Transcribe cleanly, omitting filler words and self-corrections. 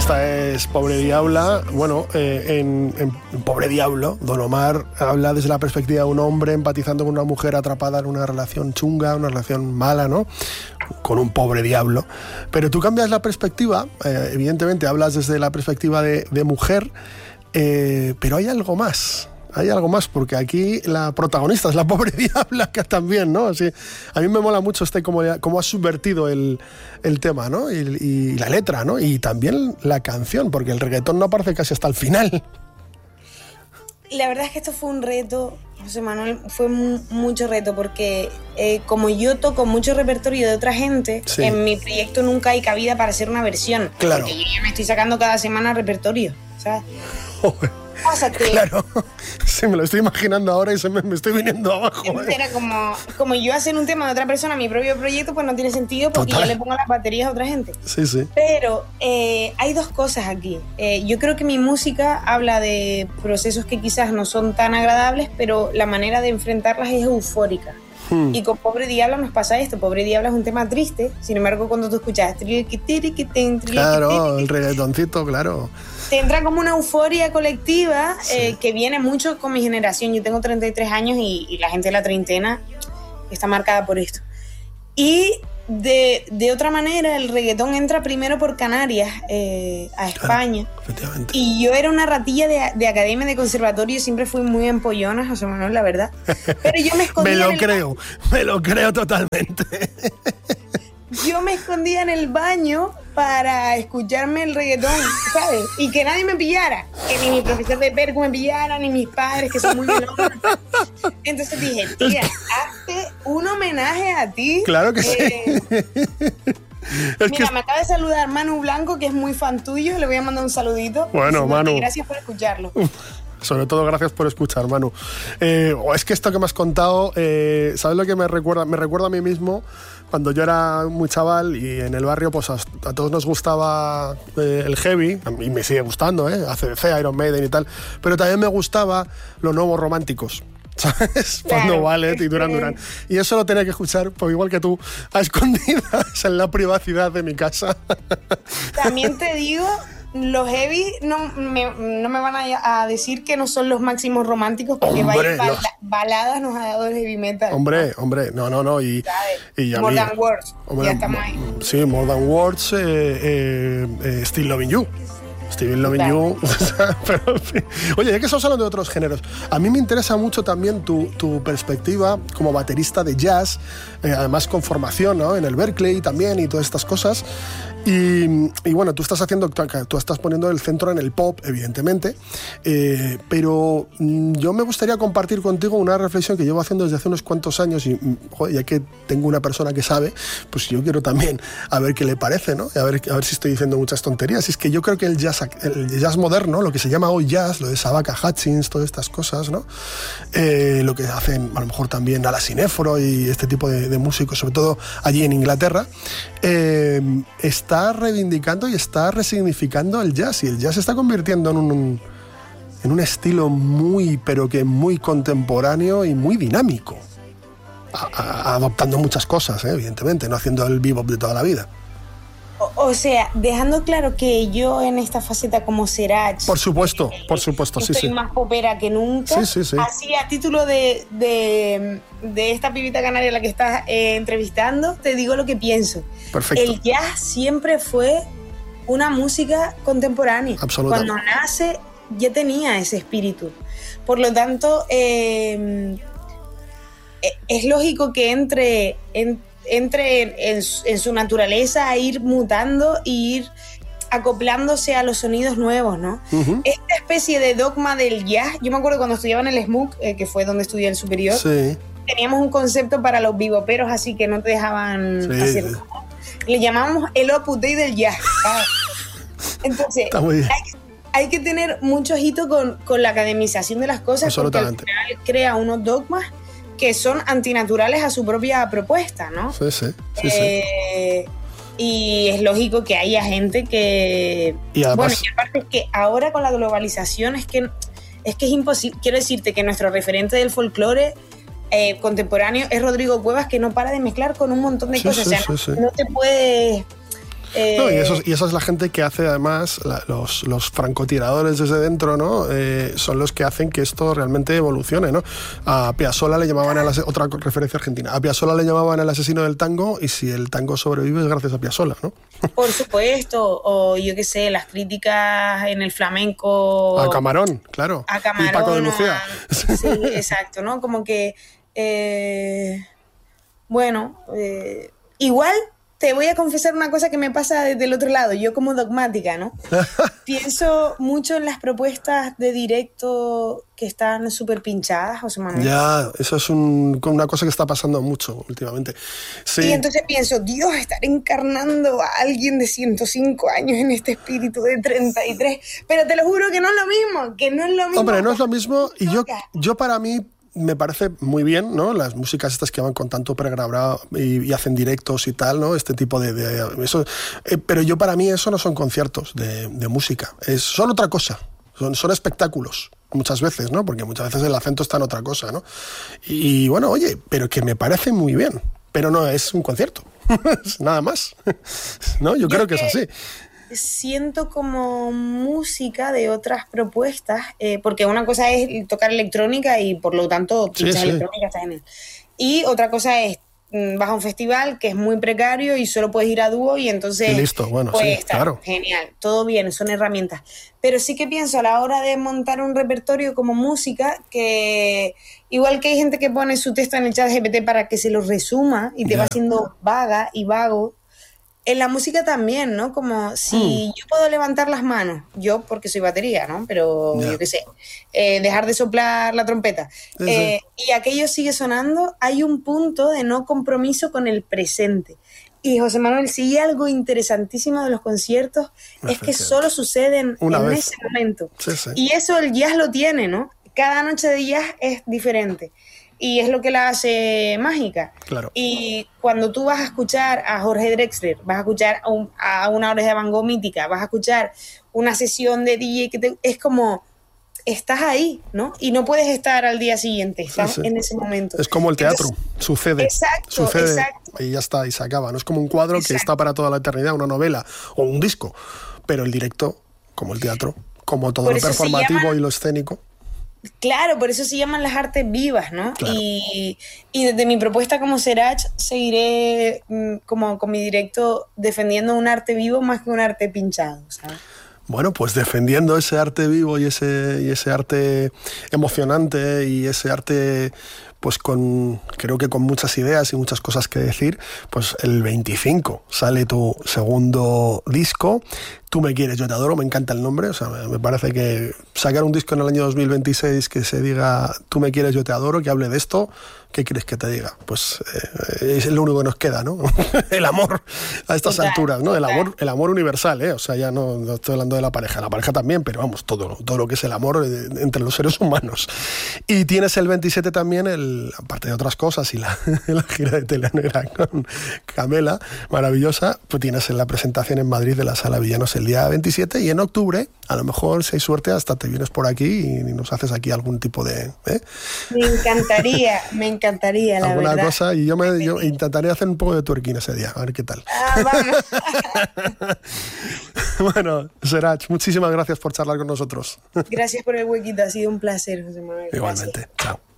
Esta es Pobre Diabla. Bueno, en Pobre Diablo, Don Omar habla desde la perspectiva de un hombre empatizando con una mujer atrapada en una relación chunga, una relación mala, ¿no? Con un pobre diablo. Pero tú cambias la perspectiva, evidentemente hablas desde la perspectiva de mujer, pero hay algo más. Hay algo más, porque aquí la protagonista es la pobre diabla, que también, ¿no? Así, a mí me mola mucho cómo has subvertido el tema, ¿no? Y la letra, ¿no? Y también la canción, porque el reggaetón no aparece casi hasta el final. La verdad es que esto fue un reto, José Manuel, fue mucho reto, porque como yo toco mucho repertorio de otra gente, sí, en mi proyecto nunca hay cabida para hacer una versión. Claro. Porque yo ya me estoy sacando cada semana repertorio, ¿sabes? Claro, sí, me lo estoy imaginando ahora y me estoy viniendo abajo. Era como yo hacer un tema de otra persona, mi propio proyecto, pues no tiene sentido, porque yo le pongo las baterías a otra gente. Sí, sí. Pero hay dos cosas aquí. Yo creo que mi música habla de procesos que quizás no son tan agradables, pero la manera de enfrentarlas es eufórica. Y con Pobre Diabla nos pasa esto. Pobre Diabla es un tema triste, sin embargo cuando tú escuchas claro, el reggaetoncito, claro, te entra como una euforia colectiva, sí, que viene mucho con mi generación. Yo tengo 33 años y la gente de la treintena está marcada por esto. Y de otra manera, el reggaetón entra primero por Canarias a España. Claro, efectivamente. Y yo era una ratilla de academia, de conservatorio, siempre fui muy empollona, José Manuel, la verdad. Pero yo me escondía me lo creo totalmente. Yo me escondía en el baño para escucharme el reggaetón, ¿sabes? Y que nadie me pillara. Que ni mi profesor de percu me pillara, ni mis padres, que son muy melómanos. Entonces dije, tía, hazte un homenaje a ti. Claro que sí. Mira, me acaba de saludar Manu Blanco, que es muy fan tuyo. Le voy a mandar un saludito. Bueno, Manu. Gracias por escucharlo. Sobre todo gracias por escuchar, Manu. Es que esto que me has contado, ¿sabes lo que me recuerda? Me recuerda a mí mismo cuando yo era muy chaval y en el barrio pues a todos nos gustaba el heavy, y me sigue gustando, AC/DC, Iron Maiden y tal, pero también me gustaba los nuevos románticos, ¿sabes? Claro, Pando Ballet y Duran Duran. Y eso lo tenía que escuchar, pues igual que tú, a escondidas en la privacidad de mi casa. También te digo, los heavy no me van a decir que no son los máximos románticos, porque baladas nos ha dado el heavy metal. Hombre, no. Y More Than Words, ya estamos ahí. Sí, More Than Words, Still Loving You. Steven Loving You. Pero, en fin. Oye, ya que estamos hablando de otros géneros, a mí me interesa mucho también tu perspectiva como baterista de jazz, además con formación, ¿no? En el Berklee también y todas estas cosas. Y bueno, tú estás poniendo el centro en el pop, evidentemente, pero yo me gustaría compartir contigo una reflexión que llevo haciendo desde hace unos cuantos años y, joder, ya que tengo una persona que sabe, pues yo quiero también a ver qué le parece, ¿no? A ver si estoy diciendo muchas tonterías. Y es que yo creo que el jazz moderno, lo que se llama hoy jazz, lo de Sabaka Hutchins, todas estas cosas, ¿no? Lo que hacen a lo mejor también Ala Cinéforo y este tipo de músicos, sobre todo allí en Inglaterra, está reivindicando y está resignificando el jazz, y el jazz se está convirtiendo en un estilo pero que muy contemporáneo y muy dinámico, adoptando muchas cosas, evidentemente, no haciendo el bebop de toda la vida. O sea, dejando claro que yo en esta faceta como Serach, por supuesto, sí, soy más popera que nunca. Sí. Así, a título de esta pibita canaria a la que estás entrevistando, te digo lo que pienso. Perfecto. El jazz siempre fue una música contemporánea. Absolutamente. Cuando nace ya tenía ese espíritu. Por lo tanto, es lógico que entre en su naturaleza a ir mutando e ir acoplándose a los sonidos nuevos, ¿no? Uh-huh. Esta especie de dogma del jazz, yo me acuerdo cuando estudiaba en el SMUC, que fue donde estudié el superior, sí, teníamos un concepto para los vivoperos, así que no te dejaban hacer nada. Le llamábamos el Opus Dei del jazz. Entonces, hay que tener mucho ojito con la academización de las cosas, porque al final crea unos dogmas que son antinaturales a su propia propuesta, ¿no? Sí. Y es lógico que haya gente que... Y además, bueno, y aparte es que ahora con la globalización es que es imposible. Quiero decirte que nuestro referente del folclore contemporáneo es Rodrigo Cuevas, que no para de mezclar con un montón de cosas. No te puedes... No, y esa es la gente que hace además, los francotiradores desde dentro, ¿no? Son los que hacen que esto realmente evolucione, ¿no? A Piazzolla le llamaban, otra referencia argentina, a Piazzolla le llamaban el asesino del tango, y si el tango sobrevive es gracias a Piazzolla, ¿no? Por supuesto, o yo qué sé, las críticas en el flamenco... A Camarón, claro. A Camarón. Y Paco de Lucía. Sí, exacto, ¿no? Como que... igual te voy a confesar una cosa que me pasa desde el otro lado, yo como dogmática, ¿no? Pienso mucho en las propuestas de directo que están súper pinchadas, José Manuel. Ya, eso es una cosa que está pasando mucho últimamente. Sí. Y entonces pienso, Dios, estar encarnando a alguien de 105 años en este espíritu de 33, pero te lo juro que no es lo mismo, Hombre, no es lo mismo, y yo para mí me parece muy bien, ¿no? Las músicas estas que van con tanto pregrabado y hacen directos y tal, ¿no? Este tipo de eso. Pero yo, para mí, eso no son conciertos de música. Son otra cosa. Son espectáculos, muchas veces, ¿no? Porque muchas veces el acento está en otra cosa, ¿no? Y bueno, oye, pero que me parece muy bien. Pero no es un concierto. Nada más. ¿No? Yo creo que es así. Siento como música de otras propuestas, porque una cosa es tocar electrónica y por lo tanto pinchas electrónica, está genial. Y otra cosa es vas a un festival que es muy precario y solo puedes ir a dúo y entonces y listo, bueno, pues sí, está claro. Genial, todo bien, son herramientas. Pero sí que pienso a la hora de montar un repertorio como música que igual que hay gente que pone su texto en el chat GPT para que se lo resuma y te va haciendo vaga y vago. En la música también, ¿no? Como si yo puedo levantar las manos, yo porque soy batería, ¿no? Pero yo qué sé, dejar de soplar la trompeta. Y aquello sigue sonando, hay un punto de no compromiso con el presente. Y José Manuel, si hay algo interesantísimo de los conciertos, es que solo suceden en ese momento. Y eso el jazz lo tiene, ¿no? Cada noche de jazz es diferente. Y es lo que la hace mágica. Claro. Y cuando tú vas a escuchar a Jorge Drexler, vas a escuchar a una Oreja de Van Gogh mítica, vas a escuchar una sesión de DJ que es como, estás ahí, ¿no? Y no puedes estar al día siguiente, estás en ese momento. Es como el teatro, sucede. Exacto. Y ya está, y se acaba. No es como un cuadro que está para toda la eternidad, una novela o un disco. Pero el directo, como el teatro, como todo lo performativo y lo escénico. Claro, por eso se llaman las artes vivas, ¿no? Claro. Y desde mi propuesta como Serach seguiré como con mi directo defendiendo un arte vivo más que un arte pinchado, ¿sabes? Bueno, pues defendiendo ese arte vivo y ese arte emocionante y ese arte, pues creo que con muchas ideas y muchas cosas que decir, pues el 25 sale tu segundo disco. Tú me quieres, yo te adoro, me encanta el nombre, o sea, me parece que sacar un disco en el año 2026 que se diga tú me quieres, yo te adoro, que hable de esto, ¿qué quieres que te diga? Pues es lo único que nos queda, ¿no? El amor a estas alturas, ¿no? El amor universal, ¿eh? O sea, ya no estoy hablando de la pareja también, pero vamos, todo lo que es el amor entre los seres humanos. Y tienes el 27 también, aparte de otras cosas, y la gira de Telenegra con Camela, maravillosa, pues tienes la presentación en Madrid de la Sala Villanos el día 27, y en octubre, a lo mejor, si hay suerte, hasta te vienes por aquí y nos haces aquí algún tipo de... Me encantaría, la verdad. Alguna cosa, y yo intentaré hacer un poco de twerking ese día, a ver qué tal. Vamos. Bueno, Serach, muchísimas gracias por charlar con nosotros. Gracias por el huequito, ha sido un placer, José Manuel. Igualmente, chao.